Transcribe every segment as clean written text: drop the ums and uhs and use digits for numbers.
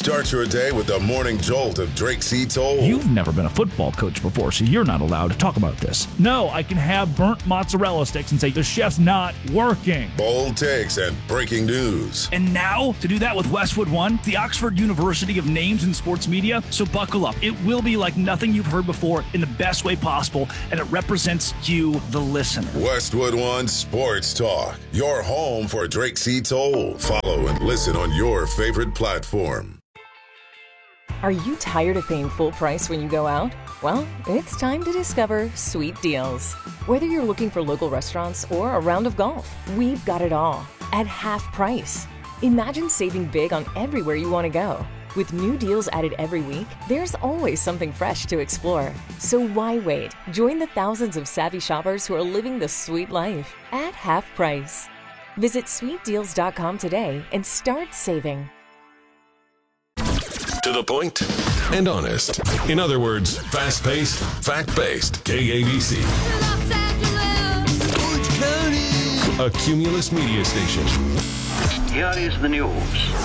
Start your day with the morning jolt of Drake C. Toll. You've never been a football coach before, so you're not allowed to talk about this. No, I can have burnt mozzarella sticks and say the chef's not working. Bold takes and breaking news. And now, to do that with Westwood One, the Oxford University of Names in Sports Media, so buckle up. It will be like nothing you've heard before in the best way possible, and it represents you, the listener. Westwood One Sports Talk, your home for Drake C. Toll. Follow and listen on your favorite platform. Are you tired of paying full price when you go out? Well, it's time to discover Sweet Deals. Whether you're looking for local restaurants or a round of golf, we've got it all at half price. Imagine saving big on everywhere you want to go. With new deals added every week, there's always something fresh to explore. So why wait? Join the thousands of savvy shoppers who are living the sweet life at half price. Visit sweetdeals.com today and start saving. To the point and honest. In other words, fast-paced, fact-based. KABC. A Cumulus media station. Here is the news.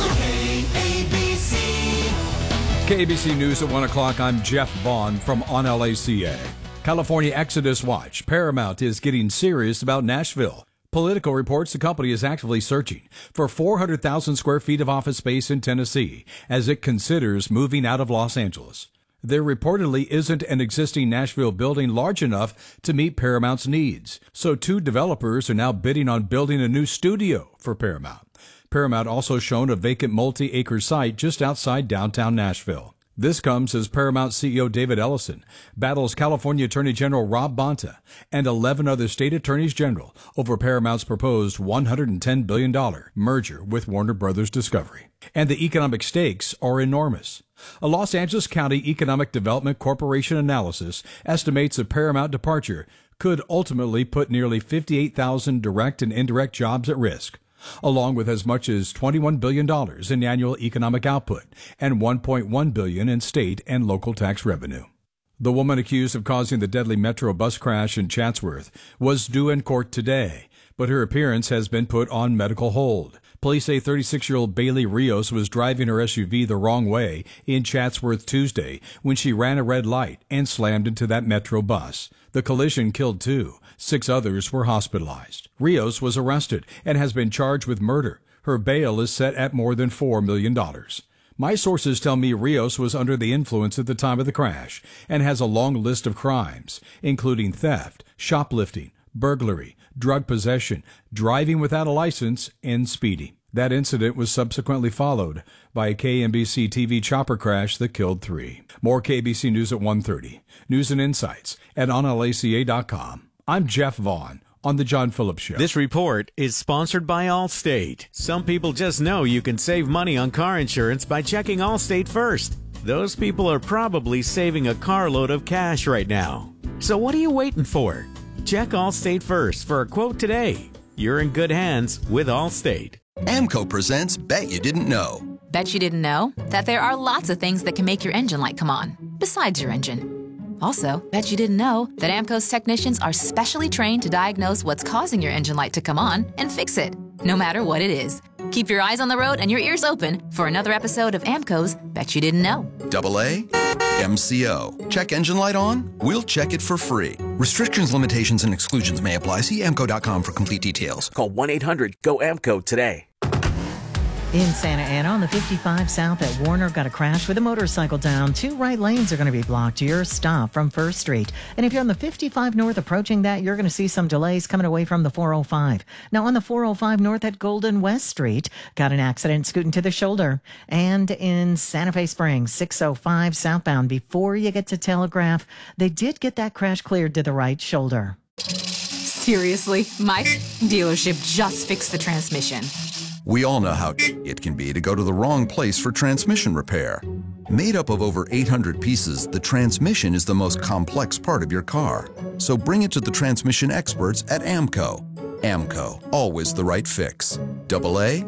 KABC News at 1 o'clock. I'm Jeff Vaughn from On LACA. California Exodus Watch. Paramount is getting serious about Nashville. Politico reports the company is actively searching for 400,000 square feet of office space in Tennessee as it considers moving out of Los Angeles. There reportedly isn't an existing Nashville building large enough to meet Paramount's needs, so two developers are now bidding on building a new studio for Paramount. Paramount also shown a vacant multi-acre site just outside downtown Nashville. This comes as Paramount CEO David Ellison battles California Attorney General Rob Bonta and 11 other state attorneys general over Paramount's proposed $110 billion merger with Warner Brothers Discovery. And the economic stakes are enormous. A Los Angeles County Economic Development Corporation analysis estimates a Paramount departure could ultimately put nearly 58,000 direct and indirect jobs at risk, along with as much as $21 billion in annual economic output and $1.1 billion in state and local tax revenue. The woman accused of causing the deadly Metro bus crash in Chatsworth was due in court today, but her appearance has been put on medical hold. Police say 36-year-old Bailey Rios was driving her SUV the wrong way in Chatsworth Tuesday when she ran a red light and slammed into that Metro bus. The collision killed two. 6 others were hospitalized. Rios was arrested and has been charged with murder. Her bail is set at more than $4 million. My sources tell me Rios was under the influence at the time of the crash and has a long list of crimes, including theft, shoplifting, burglary, drug possession, driving without a license, and speeding. That incident was subsequently followed by a KMBC TV chopper crash that killed 3. More KBC News at 1:30. News and insights at onlaca.com. I'm Jeff Vaughn on The John Phillips Show. This report is sponsored by Allstate. Some people just know you can save money on car insurance by checking Allstate first. Those people are probably saving a carload of cash right now. So what are you waiting for? Check Allstate first for a quote today. You're in good hands with Allstate. AMCO presents Bet You Didn't Know. Bet you didn't know that there are lots of things that can make your engine light come on, besides your engine. Also, bet you didn't know that AMCO's technicians are specially trained to diagnose what's causing your engine light to come on and fix it, no matter what it is. Keep your eyes on the road and your ears open for another episode of AMCO's Bet You Didn't Know. AA MCO. Check engine light on? We'll check it for free. Restrictions, limitations, and exclusions may apply. See AMCO.com for complete details. Call 1-800-GO-AMCO today. In Santa Ana on the 55 South at Warner, got a crash with a motorcycle down. 2 right lanes are going to be blocked to your stop from First Street. And if you're on the 55 North approaching that, you're going to see some delays coming away from the 405. Now on the 405 North at Golden West Street, got an accident scooting to the shoulder. And in Santa Fe Springs, 605 southbound, before you get to Telegraph, they did get that crash cleared to the right shoulder. Seriously, my dealership just fixed the transmission. We all know how it can be to go to the wrong place for transmission repair. Made up of over 800 pieces, the transmission is the most complex part of your car. So bring it to the transmission experts at AMCO. AMCO, always the right fix. AA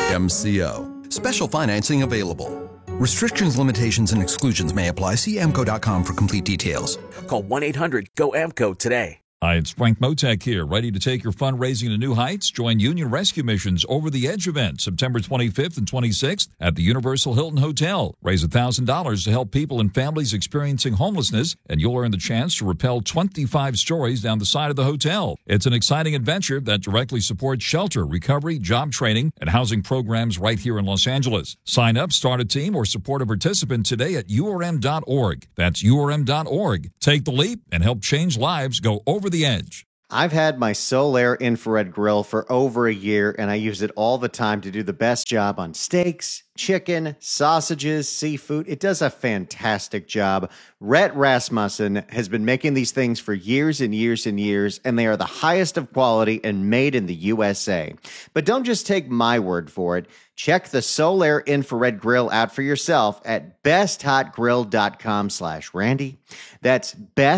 MCO. Special financing available. Restrictions, limitations, and exclusions may apply. See AMCO.com for complete details. Call 1-800-GO-AMCO today. Hi, it's Frank Motek here, ready to take your fundraising to new heights? Join Union Rescue Mission's Over the Edge event, September 25th and 26th at the Universal Hilton Hotel. Raise $1,000 to help people and families experiencing homelessness, and you'll earn the chance to rappel 25 stories down the side of the hotel. It's an exciting adventure that directly supports shelter, recovery, job training, and housing programs right here in Los Angeles. Sign up, start a team, or support a participant today at urm.org. That's urm.org. Take the leap and help change lives. Go over the edge. I've had my Solaire infrared grill for over a year, and I use it all the time to do the best job on steaks, chicken, sausages, seafood. It does a fantastic job. Rhett Rasmussen has been making these things for years and years and years, and they are the highest of quality and made in the USA. But don't just take my word for it. Check the Solaire infrared grill out for yourself at besthotgrill.com/Randy. That's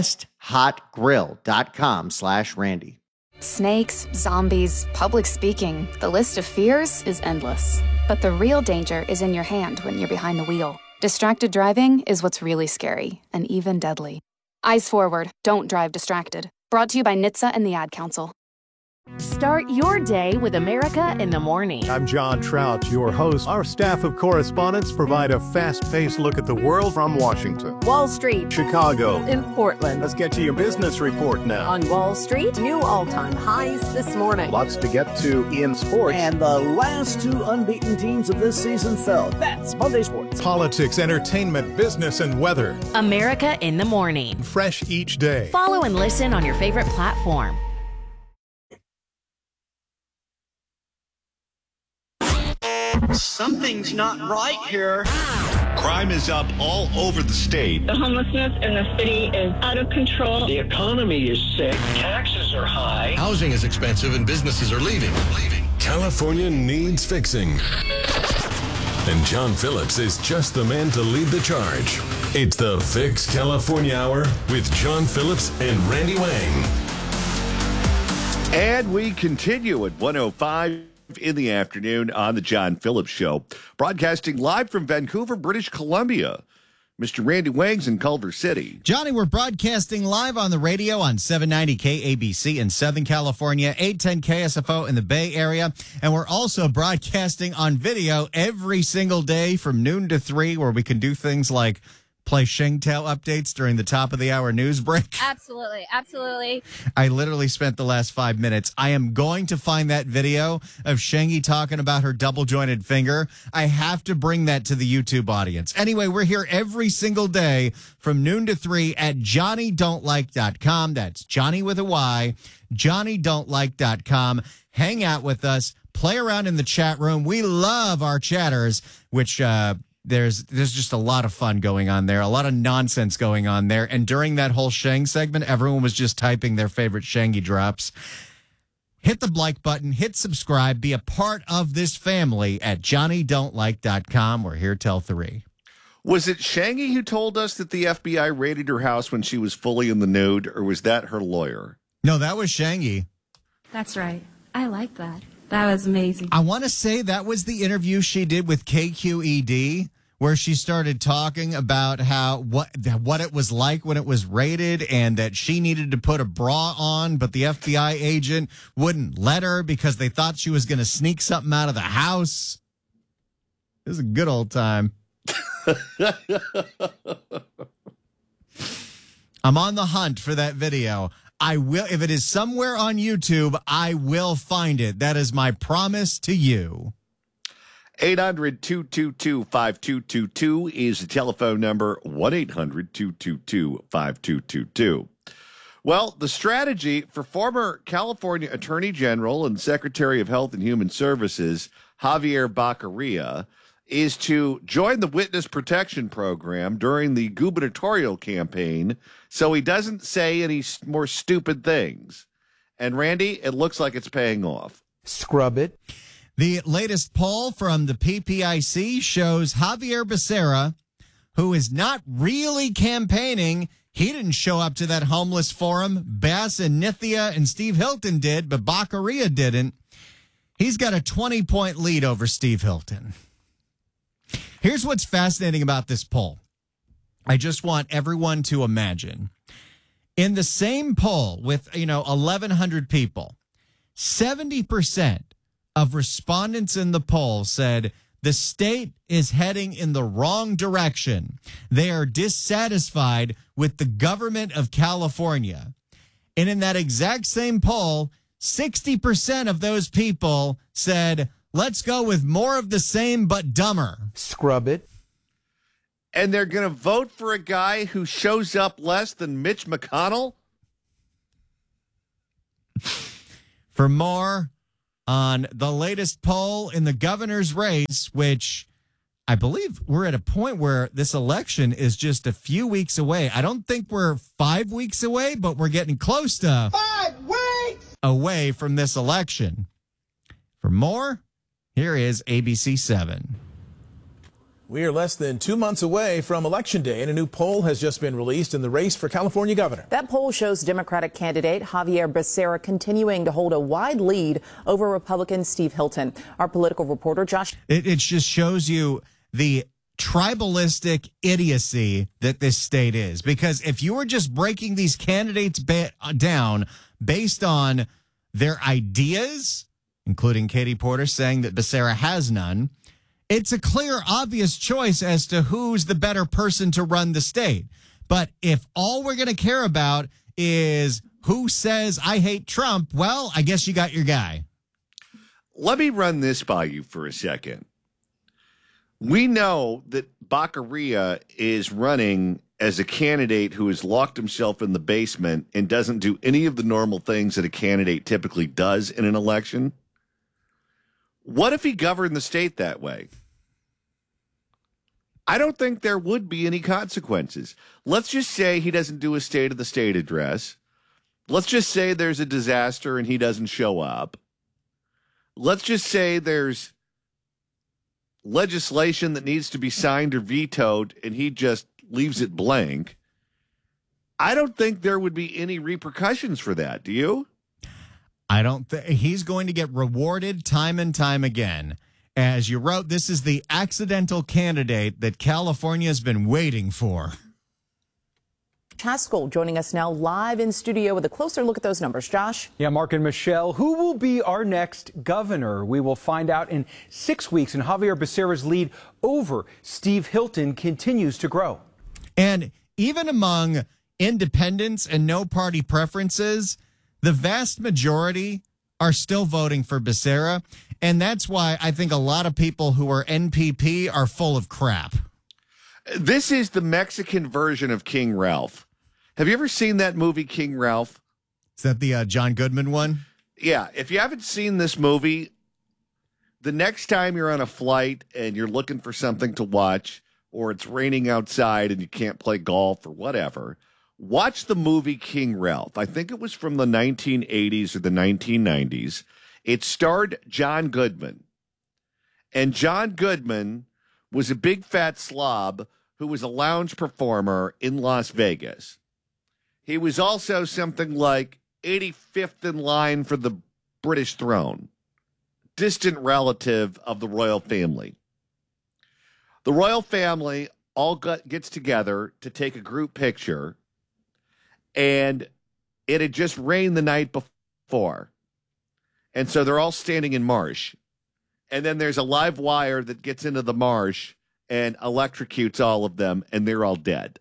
besthotgrill.com/Randy. Snakes, zombies, public speaking. The list of fears is endless. But the real danger is in your hand when you're behind the wheel. Distracted driving is what's really scary and even deadly. Eyes forward. Don't drive distracted. Brought to you by NHTSA and the Ad Council. Start your day with America in the Morning. I'm John Trout, your host. Our staff of correspondents provide a fast-paced look at the world from Washington, Wall Street, Chicago, in Portland. Let's get to your business report now. On Wall Street, new all-time highs this morning. Lots to get to in sports. And the last two unbeaten teams of this season fell. That's Monday Sports. Politics, entertainment, business, and weather. America in the Morning. Fresh each day. Follow and listen on your favorite platform. Something's not right here. Crime is up all over the state. The homelessness in the city is out of control. The economy is sick. Taxes are high. Housing is expensive and businesses are leaving. California needs fixing. And John Phillips is just the man to lead the charge. It's the Fix California Hour with John Phillips and Randy Wang. And we continue at 1:05 in the afternoon on the John Phillips Show, broadcasting live from Vancouver, British Columbia. Mr. Randy Wang's in Culver City. Johnny, we're broadcasting live on the radio on 790 KABC in Southern California, 810 KSFO in the Bay Area, and we're also broadcasting on video every single day from noon to 3, where we can do things like play Shengtao updates during the top of the hour news break. Absolutely. I literally spent the last 5 minutes. I am going to find that video of Shengi talking about her double-jointed finger. I have to bring that to the YouTube audience. Anyway, we're here every single day from noon to 3 at JohnnyDon'tLike.com. That's Johnny with a Y, JohnnyDon'tLike.com. Hang out with us. Play around in the chat room. We love our chatters, which there's just a lot of fun going on there, a lot of nonsense going on there. And during that whole Sheng segment, everyone was just typing their favorite Shengi drops. Hit the like button, hit subscribe, be a part of this family at JohnnyDon'tLike.com. We're here till 3. Was it Shangy who told us that the FBI raided her house when she was fully in the nude, or was that her lawyer? No, that was Shangy. That's right. I like that. That was amazing. I want to say that was the interview she did with KQED, where she started talking about what it was like when it was raided, and that she needed to put a bra on, but the FBI agent wouldn't let her because they thought she was going to sneak something out of the house. It was a good old time. I'm on the hunt for that video. I will, if it is somewhere on YouTube, I will find it. That is my promise to you. 800-222-5222 is the telephone number, 1-800-222-5222. Well, the strategy for former California Attorney General and Secretary of Health and Human Services, Javier Baccaria, is to join the Witness Protection Program during the gubernatorial campaign so he doesn't say any more stupid things. And, Randy, it looks like it's paying off. Scrub it. The latest poll from the PPIC shows Javier Becerra, who is not really campaigning. He didn't show up to that homeless forum. Bass and Nithya and Steve Hilton did, but Baccaria didn't. He's got a 20-point lead over Steve Hilton. Here's what's fascinating about this poll. I just want everyone to imagine. In the same poll with, 1,100 people, 70% of respondents in the poll said the state is heading in the wrong direction. They are dissatisfied with the government of California. And in that exact same poll, 60% of those people said, let's go with more of the same but dumber. Scrub it. And they're going to vote for a guy who shows up less than Mitch McConnell? For more on the latest poll in the governor's race, which I believe we're at a point where this election is just a few weeks away. I don't think we're 5 weeks away, but we're getting close to 5 weeks away from this election. For more, here is ABC 7. We are less than 2 months away from Election Day, and a new poll has just been released in the race for California governor. That poll shows Democratic candidate Javier Becerra continuing to hold a wide lead over Republican Steve Hilton. Our political reporter, Josh. It just shows you the tribalistic idiocy that this state is. Because if you were just breaking these candidates down based on their ideas, including Katie Porter saying that Becerra has none, it's a clear, obvious choice as to who's the better person to run the state. But if all we're going to care about is who says I hate Trump, well, I guess you got your guy. Let me run this by you for a second. We know that Baccaria is running as a candidate who has locked himself in the basement and doesn't do any of the normal things that a candidate typically does in an election. What if he governed the state that way? I don't think there would be any consequences. Let's just say he doesn't do a State of the State address. Let's just say there's a disaster and he doesn't show up. Let's just say there's legislation that needs to be signed or vetoed and he just leaves it blank. I don't think there would be any repercussions for that. Do you? I don't think he's going to get rewarded time and time again. As you wrote, this is the accidental candidate that California has been waiting for. Haskell joining us now live in studio with a closer look at those numbers. Josh? Yeah, Mark and Michelle, who will be our next governor? We will find out in 6 weeks, and Javier Becerra's lead over Steve Hilton continues to grow. And even among independents and no party preferences, the vast majority are still voting for Becerra. And that's why I think a lot of people who are NPP are full of crap. This is the Mexican version of King Ralph. Have you ever seen that movie, King Ralph? Is that the John Goodman one? Yeah. If you haven't seen this movie, the next time you're on a flight and you're looking for something to watch, or it's raining outside and you can't play golf or whatever, watch the movie King Ralph. I think it was from the 1980s or the 1990s. It starred John Goodman. And John Goodman was a big fat slob who was a lounge performer in Las Vegas. He was also something like 85th in line for the British throne, distant relative of the royal family. The royal family all gets together to take a group picture, and it had just rained the night before. And so they're all standing in marsh. And then there's a live wire that gets into the marsh and electrocutes all of them, and they're all dead.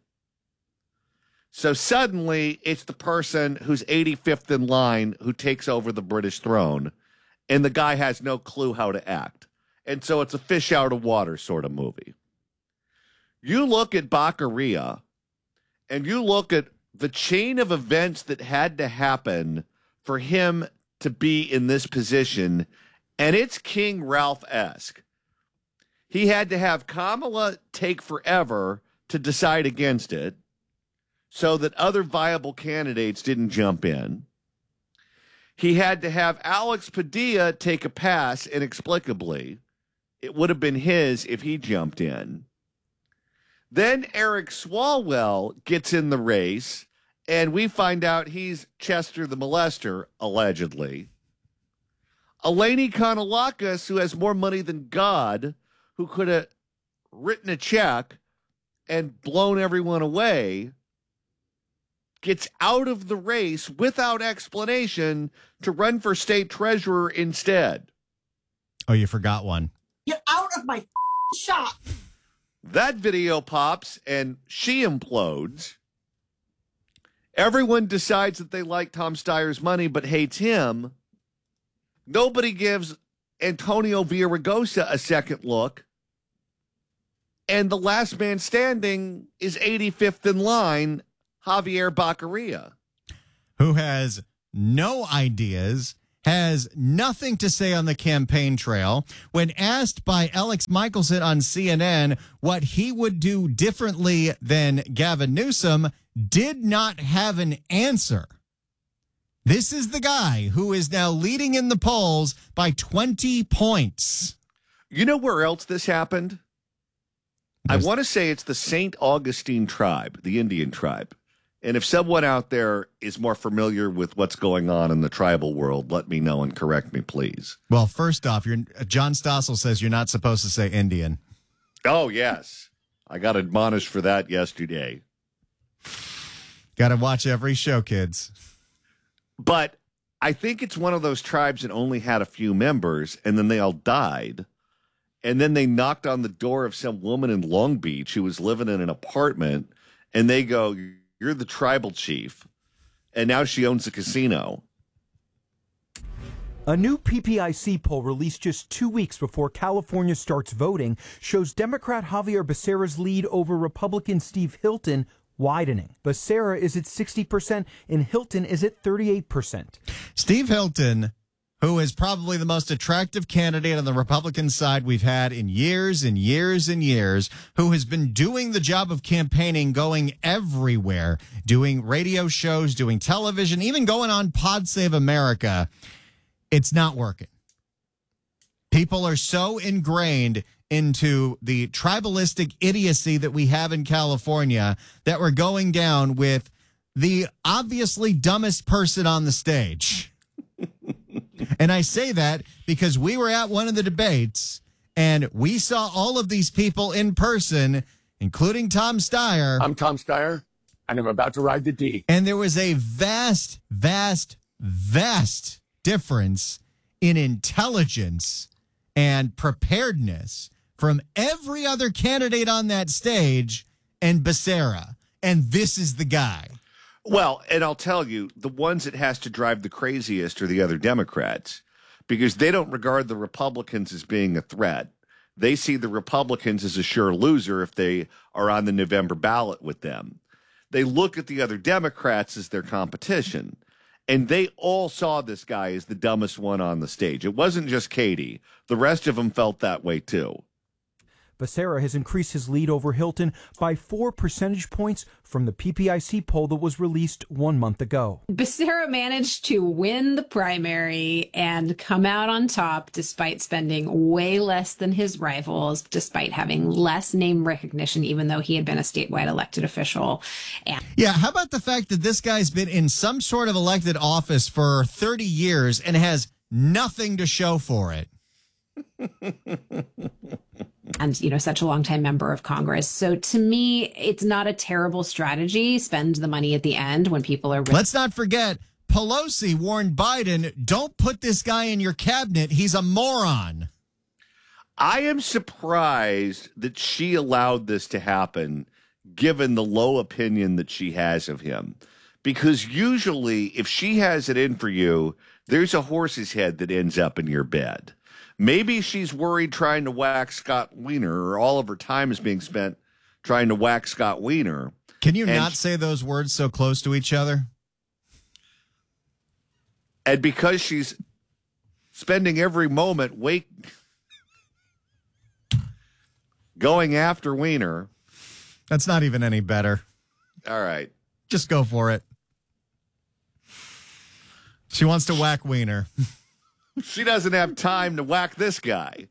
So suddenly, it's the person who's 85th in line who takes over the British throne, and the guy has no clue how to act. And so it's a fish out of water sort of movie. You look at Baccaria, and you look at the chain of events that had to happen for him to be in this position, and it's King Ralph-esque. He had to have Kamala take forever to decide against it so that other viable candidates didn't jump in. He had to have Alex Padilla take a pass inexplicably. It would have been his if he jumped in. Then Eric Swalwell gets in the race, and we find out he's Chester the molester, allegedly. Eleni Kanalakis, who has more money than God, who could have written a check and blown everyone away, gets out of the race without explanation to run for state treasurer instead. Oh, you forgot one. Get out of my shop. That video pops and she implodes. Everyone decides that they like Tom Steyer's money but hates him. Nobody gives Antonio Villaraigosa a second look. And the last man standing is 85th in line, Javier Baccaria. Who has no ideas, has nothing to say on the campaign trail. When asked by Alex Michelson on CNN what he would do differently than Gavin Newsom, did not have an answer. This is the guy who is now leading in the polls by 20 points. You know where else this happened? I want to say it's the St. Augustine tribe, the Indian tribe. And if someone out there is more familiar with what's going on in the tribal world, let me know and correct me, please. Well, first off, John Stossel says you're not supposed to say Indian. Oh, yes. I got admonished for that yesterday. Got to watch every show, kids. But I think it's one of those tribes that only had a few members, and then they all died. And then they knocked on the door of some woman in Long Beach who was living in an apartment, and they go, "You're the tribal chief." And now she owns a casino. A new PPIC poll released just 2 weeks before California starts voting shows Democrat Javier Becerra's lead over Republican Steve Hilton widening. Becerra is at 60% and Hilton is at 38%. Steve Hilton, who is probably the most attractive candidate on the Republican side we've had in years and years and years, who has been doing the job of campaigning, going everywhere, doing radio shows, doing television, even going on Pod Save America. It's not working. People are so ingrained into the tribalistic idiocy that we have in California that we're going down with the obviously dumbest person on the stage. And I say that because we were at one of the debates and we saw all of these people in person, including Tom Steyer. I'm Tom Steyer, and I'm about to ride the D. And there was a vast, vast, vast difference in intelligence and preparedness from every other candidate on that stage and Becerra. And this is the guy. Well, and I'll tell you, the ones that has to drive the craziest are the other Democrats, because they don't regard the Republicans as being a threat. They see the Republicans as a sure loser if they are on the November ballot with them. They look at the other Democrats as their competition, and they all saw this guy as the dumbest one on the stage. It wasn't just Katie. The rest of them felt that way too. Becerra has increased his lead over Hilton by 4 percentage points from the PPIC poll that was released 1 month ago. Becerra managed to win the primary and come out on top despite spending way less than his rivals, despite having less name recognition, even though he had been a statewide elected official. And yeah, how about the fact that this guy's been in some sort of elected office for 30 years and has nothing to show for it? And, such a longtime member of Congress. So to me, it's not a terrible strategy. Spend the money at the end when people are. Let's not forget, Pelosi warned Biden, don't put this guy in your cabinet. He's a moron. I am surprised that she allowed this to happen, given the low opinion that she has of him. Because usually, if she has it in for you, there's a horse's head that ends up in your bed. Maybe she's worried trying to whack Scott Wiener, or all of her time is being spent trying to whack Scott Wiener. Can you not say those words so close to each other? And because she's spending every moment going after Wiener. That's not even any better. All right. Just go for it. She wants to whack Wiener. She doesn't have time to whack this guy.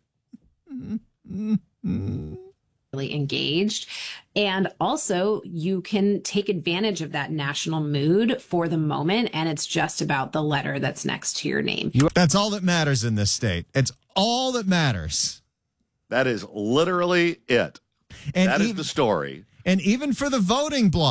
Really engaged. And also, you can take advantage of that national mood for the moment, and it's just about the letter that's next to your name. That's all that matters in this state. It's all that matters. That is literally it. And that is the story. And even for the voting bloc,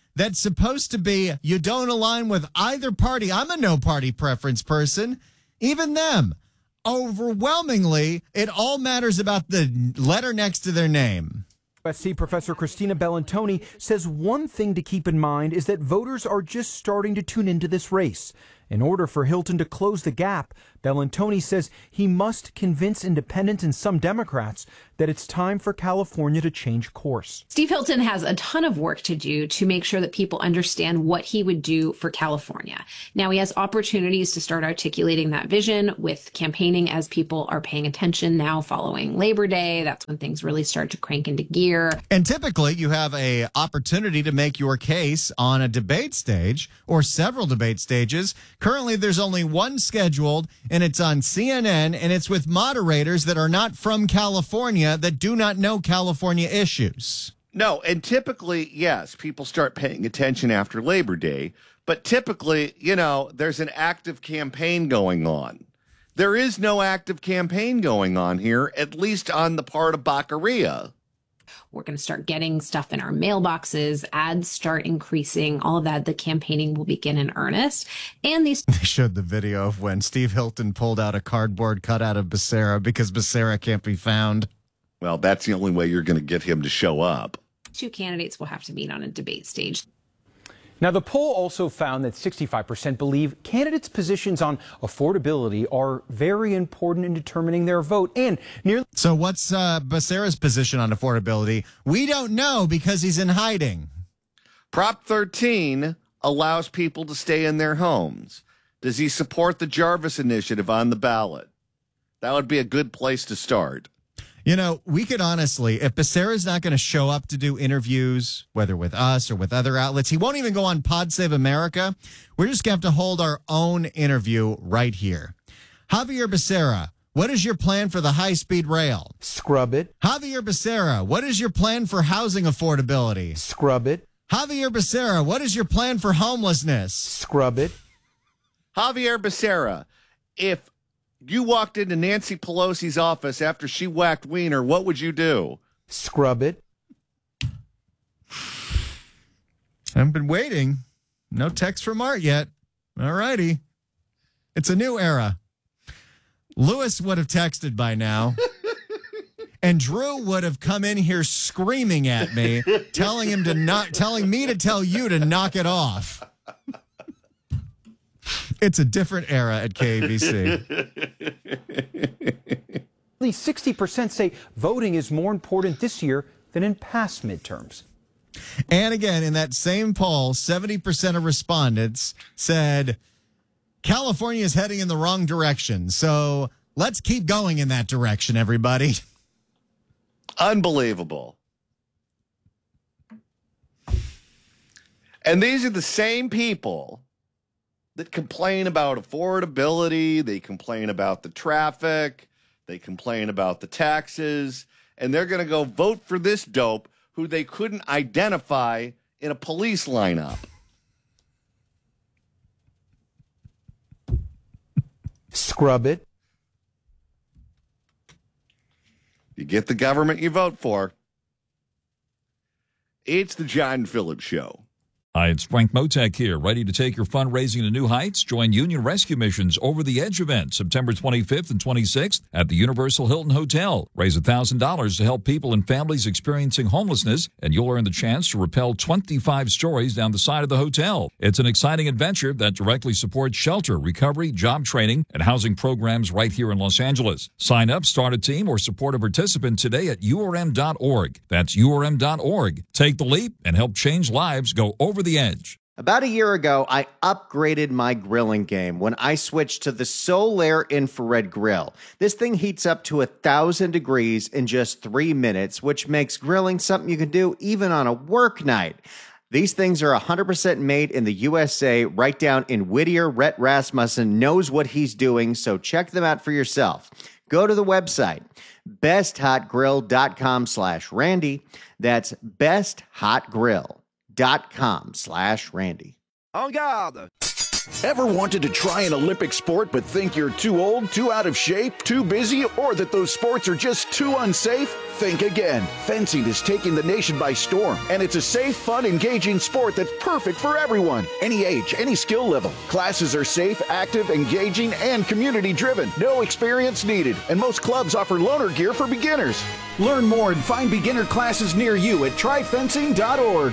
that's supposed to be you don't align with either party. I'm a no party preference person. Even them. Overwhelmingly, it all matters about the letter next to their name. USC Professor Christina Bellantoni says one thing to keep in mind is that voters are just starting to tune into this race. In order for Hilton to close the gap, Bellantoni says he must convince independents and some Democrats that it's time for California to change course. Steve Hilton has a ton of work to do to make sure that people understand what he would do for California. Now he has opportunities to start articulating that vision with campaigning as people are paying attention now following Labor Day. That's when things really start to crank into gear. And typically you have a opportunity to make your case on a debate stage or several debate stages. Currently, there's only one scheduled, and it's on CNN, and it's with moderators that are not from California, that do not know California issues. No, and typically, yes, people start paying attention after Labor Day, but typically, there's an active campaign going on. There is no active campaign going on here, at least on the part of Baccaria. We're going to start getting stuff in our mailboxes, ads start increasing, all of that. The campaigning will begin in earnest. And they showed the video of when Steve Hilton pulled out a cardboard cutout of Becerra because Becerra can't be found. Well, that's the only way you're going to get him to show up. Two candidates will have to meet on a debate stage. Now, the poll also found that 65% believe candidates' positions on affordability are very important in determining their vote. And nearly. So what's Becerra's position on affordability? We don't know because he's in hiding. Prop 13 allows people to stay in their homes. Does he support the Jarvis initiative on the ballot? That would be a good place to start. We could honestly, if Becerra's not going to show up to do interviews, whether with us or with other outlets, he won't even go on Pod Save America. We're just going to have to hold our own interview right here. Javier Becerra, what is your plan for the high-speed rail? Scrub it. Javier Becerra, what is your plan for housing affordability? Scrub it. Javier Becerra, what is your plan for homelessness? Scrub it. Javier Becerra, if you walked into Nancy Pelosi's office after she whacked Wiener, what would you do? Scrub it. I've been waiting. No text from Art yet. All righty. It's a new era. Lewis would have texted by now. And Drew would have come in here screaming at me, telling me to tell you to knock it off. It's a different era at KABC. At least 60% say voting is more important this year than in past midterms. And again, in that same poll, 70% of respondents said California is heading in the wrong direction. So let's keep going in that direction, everybody. Unbelievable. And these are the same people that complain about affordability, they complain about the traffic, they complain about the taxes, and they're going to go vote for this dope who they couldn't identify in a police lineup. Scrub it. You get the government you vote for. It's the John Phillips Show. Hi, it's Frank Motek here, ready to take your fundraising to new heights. Join Union Rescue Mission's Over the Edge event, September 25th and 26th at the Universal Hilton Hotel. Raise $1,000 to help people and families experiencing homelessness, and you'll earn the chance to rappel 25 stories down the side of the hotel. It's an exciting adventure that directly supports shelter, recovery, job training, and housing programs right here in Los Angeles. Sign up, start a team, or support a participant today at urm.org. That's urm.org. Take the leap and help change lives. Go over the edge. About a year ago, I upgraded my grilling game when I switched to the Solaire infrared grill. This thing heats up to 1,000 degrees in just 3 minutes, which makes grilling something you can do even on a work night. These things are 100% made in the USA, right down in Whittier. Rhett Rasmussen knows what he's doing, so check them out for yourself. Go to the website, besthotgrill.com/Randy. That's besthotgrill.com/Randy. En garde! Ever wanted to try an Olympic sport but think you're too old, too out of shape, too busy, or that those sports are just too unsafe? Think again. Fencing is taking the nation by storm, and it's a safe, fun, engaging sport that's perfect for everyone. Any age, any skill level. Classes are safe, active, engaging, and community-driven. No experience needed, and most clubs offer loaner gear for beginners. Learn more and find beginner classes near you at tryfencing.org.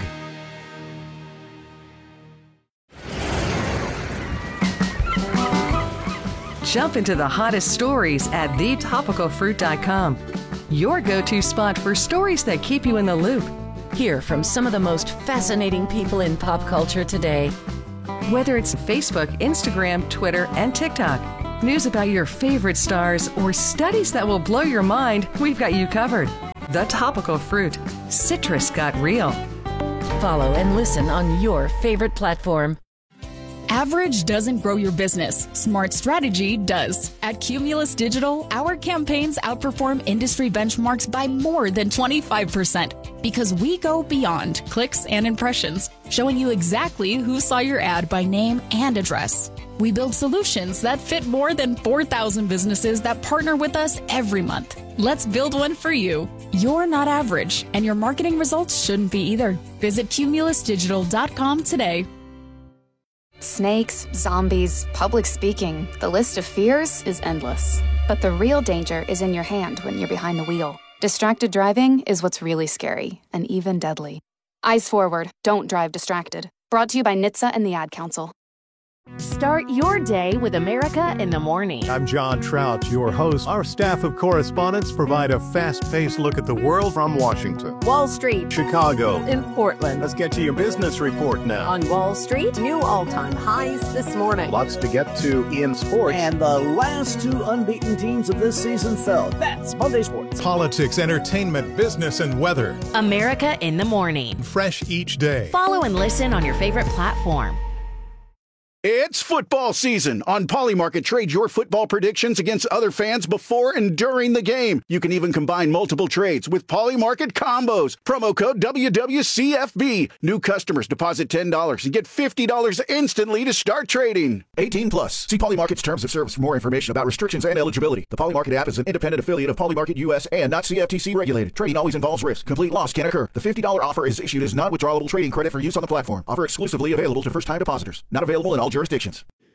Jump into the hottest stories at thetopicalfruit.com. Your go-to spot for stories that keep you in the loop. Hear from some of the most fascinating people in pop culture today. Whether it's Facebook, Instagram, Twitter, and TikTok, news about your favorite stars, or studies that will blow your mind, we've got you covered. The Topical Fruit. Citrus got real. Follow and listen on your favorite platform. Average doesn't grow your business. Smart strategy does. At Cumulus Digital, our campaigns outperform industry benchmarks by more than 25% because we go beyond clicks and impressions, showing you exactly who saw your ad by name and address. We build solutions that fit more than 4,000 businesses that partner with us every month. Let's build one for you. You're not average, and your marketing results shouldn't be either. Visit cumulusdigital.com today. Snakes, zombies, public speaking. The list of fears is endless. But the real danger is in your hand when you're behind the wheel. Distracted driving is what's really scary and even deadly. Eyes forward, don't drive distracted. Brought to you by NHTSA and the Ad Council. Start your day with America in the Morning. I'm John Trout, your host. Our staff of correspondents provide a fast-paced look at the world from Washington, Wall Street, Chicago, in Portland. Let's get to your business report now. On Wall Street, new all-time highs this morning. Lots to get to in sports. And the last two unbeaten teams of this season fell. That's Monday Sports. Politics, entertainment, business, and weather. America in the Morning. Fresh each day. Follow and listen on your favorite platform. It's football season. On Polymarket, trade your football predictions against other fans before and during the game. You can even combine multiple trades with Polymarket combos. Promo code WWCFB. New customers deposit $10 and get $50 instantly to start trading. 18 plus. See Polymarket's terms of service for more information about restrictions and eligibility. The Polymarket app is an independent affiliate of Polymarket US and not CFTC regulated. Trading always involves risk. Complete loss can occur. The $50 offer is issued as non-withdrawable trading credit for use on the platform. Offer exclusively available to first-time depositors. Not available in all jurisdictions.